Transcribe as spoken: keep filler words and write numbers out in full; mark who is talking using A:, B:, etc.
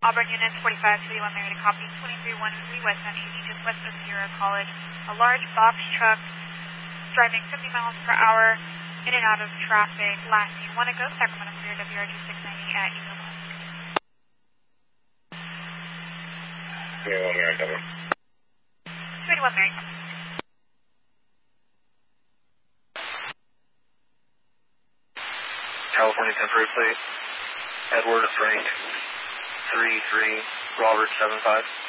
A: Auburn units forty-five twenty-one Mary to copy twenty-three one three west on eighty, just west of Sierra College. A large box truck driving fifty miles per hour in and out of traffic. Last seen one ago, Sacramento Clear, W R G six ninety at Eagle Musk.
B: twenty-one Mary, cover.
A: twenty-one Mary, cover.
C: California temporary plate, Edward Frank, three three, Robert seven five.